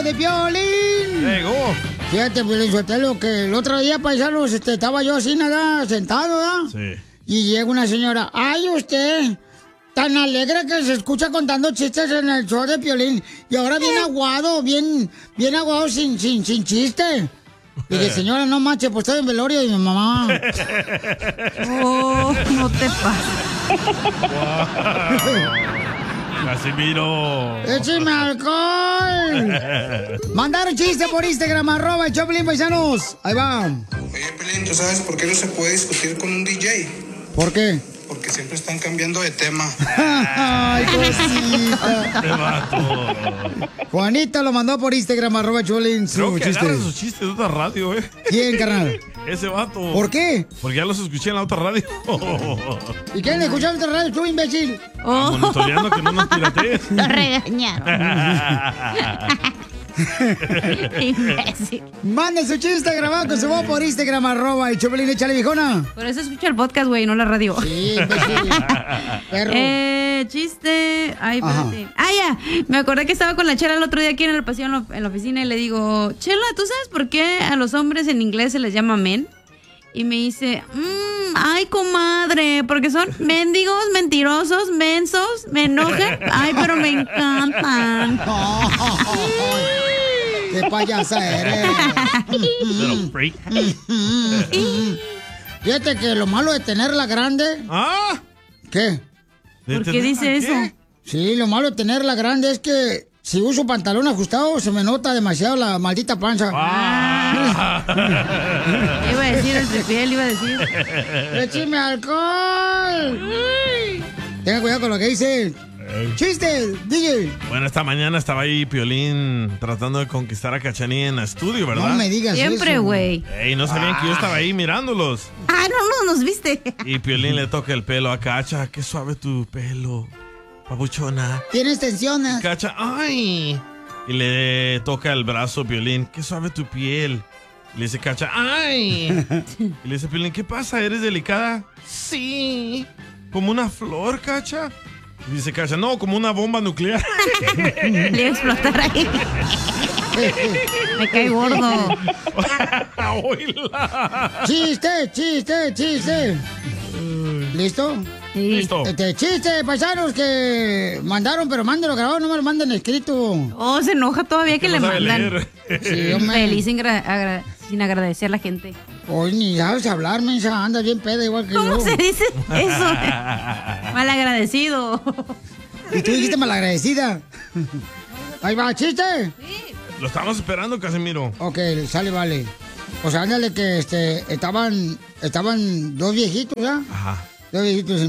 de Piolín. Llegó. Fíjate, Piolín Sotelo, que el otro día, paisanos, estaba yo así, nada, sentado, ¿verdad? Sí. Y llega una señora, ¡ay, usted! Tan alegre que se escucha contando chistes en el show de Piolín. Y ahora bien aguado, bien aguado sin chiste. Y dije, señora, no manches, pues estoy en velorio de mi mamá. Oh, no te pases. Casimiro. ¡Écheme alcohol! Mandaron chiste por Instagram, ¡el Choplin, paisanos! Ahí va. Oye, Pelín, ¿tú sabes por qué no se puede discutir con un DJ? ¿Por qué? Porque siempre están cambiando de tema. ¡Ay, cosita! Te mato. Juanita lo mandó por Instagram, @Choplin, Creo su que chiste. agarra sus chistes de otra radio, ¿Quién, carnal? Ese vato. ¿Por qué? Porque ya los escuché en la otra radio. ¿Y quién escuchó en otra radio? ¿Tú, imbécil? Monitoreando que no nos piratees. Lo regañaron. Imbécil. Mande su chiste grabado con su voz por Instagram, @el Choplin, échale, viejona. Por eso escucha el podcast, güey, no la radio. Sí, imbécil. Perro. Chiste. Ay, espérate. Ya. Me acordé que estaba con la Chela el otro día aquí en el pasillo en la oficina y le digo, Chela, ¿tú sabes por qué a los hombres en inglés se les llama men? Y me dice, ay, comadre, porque son mendigos, mentirosos, mensos, me enojan. Ay, pero me encantan. ¡Qué payasa eres! Pero freak. Fíjate que lo malo de tenerla grande... ¿Ah? ¿Qué? ¿Por qué dice eso? Sí, lo malo de tenerla grande es que si uso pantalón ajustado se me nota demasiado la maldita panza. Iba a decir el tripiel, iba a decir. ¡Écheme alcohol! Tenga cuidado con lo que dice. ¡Chiste, DJ! Bueno, esta mañana estaba ahí Piolín tratando de conquistar a Cachanilla en el estudio, ¿verdad? No me digas Siempre, eso. güey. Ey, no sabían que yo estaba ahí mirándolos. No nos viste. Y Piolín le toca el pelo a Cacha. Qué suave tu pelo, papuchona. Tienes tensiones. Cacha, ¡ay! Y le toca el brazo a Piolín. Qué suave tu piel. Y le dice Cacha, ¡ay! Y le dice Piolín, ¿qué pasa? ¿Eres delicada? Sí. ¿Como una flor, Cacha? Y dice Cacha, no, como una bomba nuclear. Le iba a explotar ahí. Me cae gordo. Oíla. Chiste. ¿Listo? Sí. Listo. Chiste, paisanos que mandaron, pero mándenlo grabado, no me lo manden escrito. Oh, se enoja todavía que le No sabe mandan. leer. Sí, hombre. Feliz sin agradecer a la gente. Hoy ni sabes hablar, mensa, andas bien peda igual que ¿Cómo yo. se dice eso? Malagradecido. Y tú dijiste malagradecida. Ahí va, chiste. Lo estamos esperando, Casimiro. Ok, sale, vale. O sea, ándale que estaban dos viejitos, ¿ya? Ajá. Dos viejitos.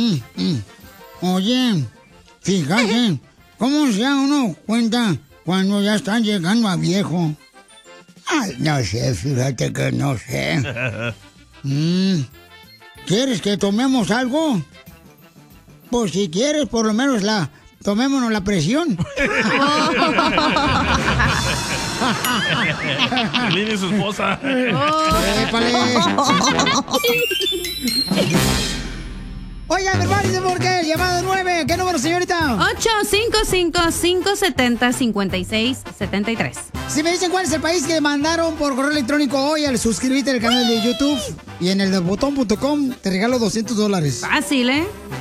Oye, fíjate, ¿cómo se da uno cuenta cuando ya están llegando a viejo? Ay, no sé, fíjate que no sé. ¿Quieres que tomemos algo? Pues si quieres, por lo menos tomémonos la presión. Piolín y su esposa. ¡Épale! Oigan, hermanos, ¿por qué? Llamado 9. ¿Qué número, señorita? 855-570-5673. Si me dicen cuál es el país que mandaron por correo electrónico hoy al suscribirte al canal de YouTube y en el de botón.com te regalo $200. Fácil, ¿eh?